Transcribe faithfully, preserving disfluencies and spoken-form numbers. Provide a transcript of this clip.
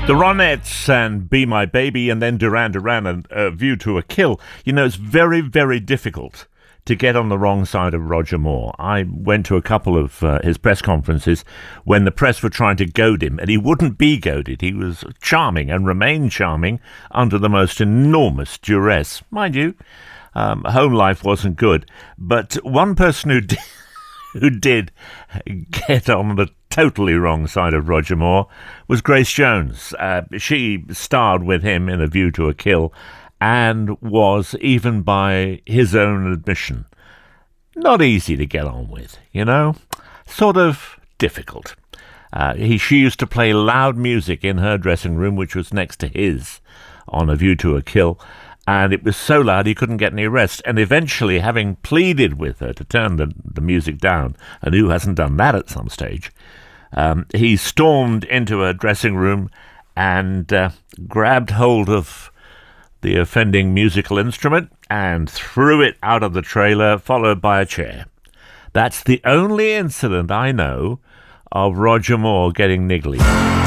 The Ronettes and Be My Baby, and then Duran Duran and uh, View to a Kill. You know, it's very, very difficult to get on the wrong side of Roger Moore. I went to a couple of uh, his press conferences when the press were trying to goad him, and he wouldn't be goaded. He was charming and remained charming under the most enormous duress. Mind you, um, home life wasn't good, but one person who did, who did get on the totally wrong side of Roger Moore was Grace Jones. Uh, she starred with him in A View to a Kill and was, even by his own admission, not easy to get on with, you know? Sort of difficult. Uh, he, she used to play loud music in her dressing room, which was next to his on A View to a Kill, and it was so loud he couldn't get any rest. And eventually, having pleaded with her to turn the, the music down, and who hasn't done that at some stage, um, he stormed into her dressing room and uh, grabbed hold of the offending musical instrument and threw it out of the trailer, followed by a chair. That's the only incident I know of Roger Moore getting niggly.